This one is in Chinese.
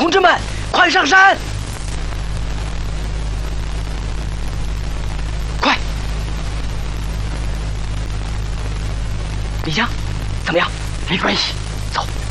同志们，快上山！快！李江，怎么样？ 没关系，走。